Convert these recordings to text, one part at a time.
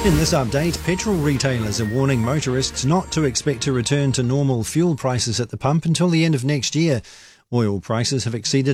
In this update, petrol retailers are warning motorists not to expect to return to normal fuel prices at the pump until the end of next year. Oil prices have exceeded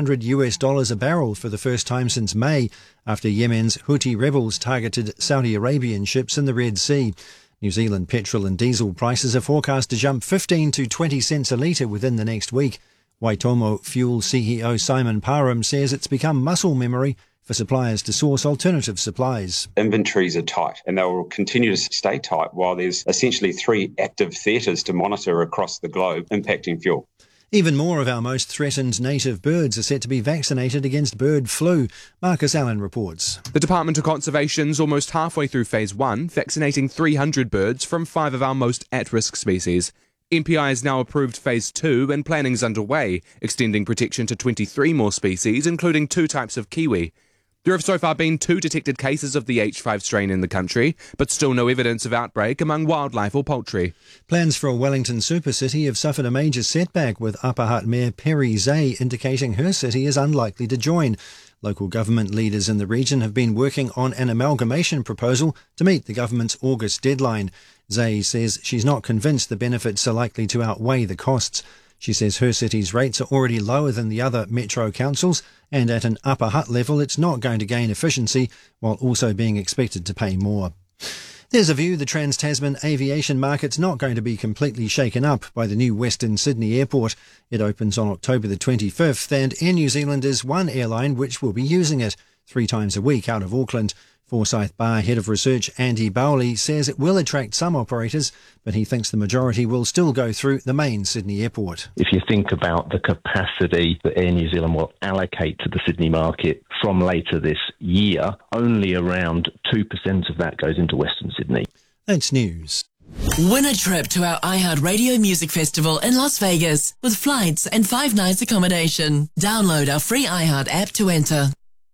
$100 a barrel for the first time since May, after Yemen's Houthi rebels targeted Saudi Arabian ships in the Red Sea. New Zealand petrol and diesel prices are forecast to jump 15 to 20 cents a litre within the next week. Waitomo Fuel CEO Simon Parham says it's become muscle memory for suppliers to source alternative supplies. Inventories are tight and they will continue to stay tight while there's essentially 3 active theatres to monitor across the globe impacting fuel. Even more of our most threatened native birds are set to be vaccinated against bird flu. Marcus Allen reports. The Department of Conservation's almost halfway through Phase 1, vaccinating 300 birds from 5 of our most at-risk species. MPI has now approved Phase 2 and planning's underway, extending protection to 23 more species, including 2 types of kiwi. There have so far been 2 detected cases of the H5 strain in the country, but still no evidence of outbreak among wildlife or poultry. Plans for a Wellington supercity have suffered a major setback, with Upper Hutt Mayor Perry Zay indicating her city is unlikely to join. Local government leaders in the region have been working on an amalgamation proposal to meet the government's August deadline. Zay says she's not convinced the benefits are likely to outweigh the costs. She says her city's rates are already lower than the other metro councils, and at an Upper Hutt level it's not going to gain efficiency while also being expected to pay more. There's a view the Trans-Tasman aviation market's not going to be completely shaken up by the new Western Sydney airport. It opens on October the 25th, and Air New Zealand is one airline which will be using it 3 times a week out of Auckland. Forsyth Bar Head of Research Andy Bowley says it will attract some operators, but he thinks the majority will still go through the main Sydney airport. If you think about the capacity that Air New Zealand will allocate to the Sydney market from later this year, only around 2% of that goes into Western Sydney. That's news. Win a trip to our iHeartRadio Music Festival in Las Vegas with flights and 5 nights accommodation. Download our free iHeart app to enter.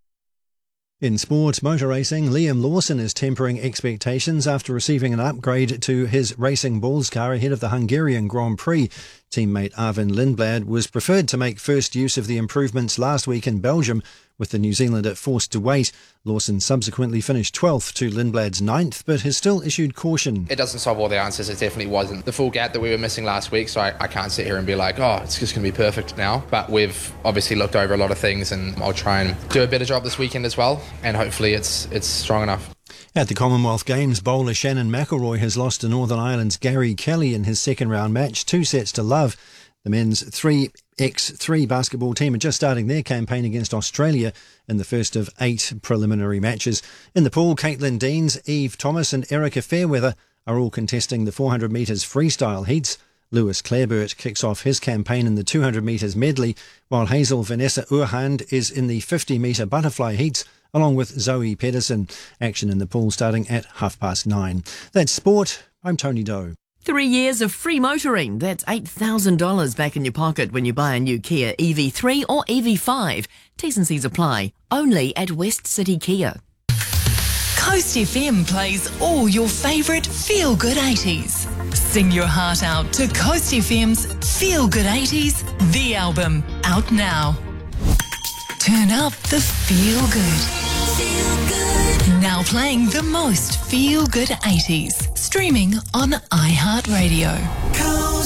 In sport motor racing, Liam Lawson is tempering expectations after receiving an upgrade to his Racing Bulls car ahead of the Hungarian Grand Prix. Teammate Arvin Lindblad was preferred to make first use of the improvements last week in Belgium, with the New Zealander forced to wait. Lawson subsequently finished 12th to Lindblad's 9th, but has still issued caution. It doesn't solve all the answers. It definitely wasn't the full gap that we were missing last week, so I can't sit here and be like, oh, it's just going to be perfect now. But we've obviously looked over a lot of things, and I'll try and do a better job this weekend as well, and hopefully it's strong enough. At the Commonwealth Games, bowler Shannon McElroy has lost to Northern Ireland's Gary Kelly in his second round match, 2 sets to love. The men's 3x3 basketball team are just starting their campaign against Australia in the first of 8 preliminary matches. In the pool, Caitlin Deans, Eve Thomas and Erica Fairweather are all contesting the 400 metres freestyle heats. Lewis Clareburt kicks off his campaign in the 200 metres medley, while Hazel Vanessa Urhand is in the 50 metre butterfly heats, along with Zoe Pedersen. Action in the pool starting at 9:30. That's sport. I'm Tony Doe. 3 years of free motoring. That's $8,000 back in your pocket when you buy a new Kia EV3 or EV5. T's and C's apply. Only at West City Kia. Coast FM plays all your favourite feel-good 80s. Sing your heart out to Coast FM's Feel Good 80s, the album, out now. Turn up the feel good. Feel good. Now playing the most feel good 80s. Streaming on iHeartRadio.